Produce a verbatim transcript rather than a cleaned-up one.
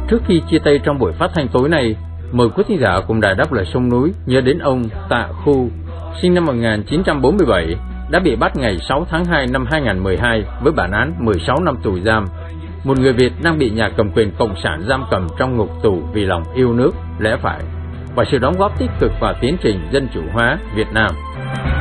Trước khi chia tay trong buổi phát thanh tối nay, mời quý thính giả cùng Đài Đáp Lời Sông Núi nhớ đến ông Tạ Khu, sinh năm một nghìn chín trăm bốn mươi bảy, đã bị bắt ngày sáu tháng hai năm hai nghìn không trăm mười hai với bản án mười sáu năm tù giam. Một người Việt đang bị nhà cầm quyền cộng sản giam cầm trong ngục tù vì lòng yêu nước, lẽ phải và sự đóng góp tích cực vào tiến trình dân chủ hóa Việt Nam.